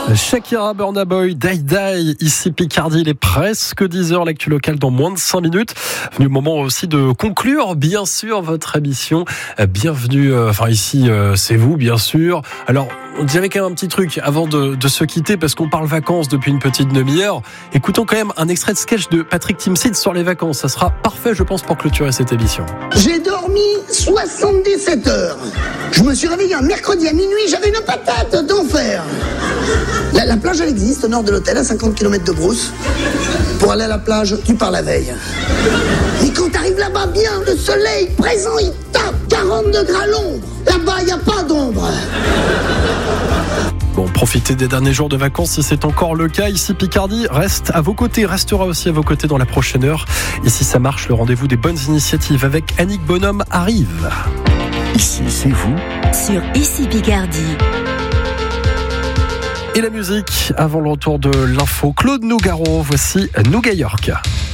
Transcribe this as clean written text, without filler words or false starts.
Shakira, Burna Boy, Die, ici Picardie, il est presque 10h, l'actu locale dans moins de 5 minutes. Venu le moment aussi de conclure, bien sûr, votre émission. Bienvenue, ici, c'est vous, bien sûr. Alors, on dirait quand même un petit truc avant de se quitter, parce qu'on parle vacances depuis une petite demi-heure. Écoutons quand même un extrait de sketch de Patrick Timsit sur les vacances. Ça sera parfait, je pense, pour clôturer cette émission. J'ai dormi 77 heures. Je me suis réveillé un mercredi à minuit, j'avais une patate d'enfer. La plage, elle existe au nord de l'hôtel, à 50 km de Brousse. Pour aller à la plage, tu pars la veille. Et quand t'arrives là-bas, bien, le soleil présent, il tape 40 degrés à l'ombre. Là-bas, il n'y a pas d'ombre. Bon, profitez des derniers jours de vacances si c'est encore le cas. Ici Picardie reste à vos côtés, restera aussi à vos côtés dans la prochaine heure. Et si ça marche, le rendez-vous des bonnes initiatives avec Annick Bonhomme arrive. Ici, c'est vous. Sur Ici Picardie. Et la musique, avant le retour de l'info, Claude Nougaro, voici Nouga York.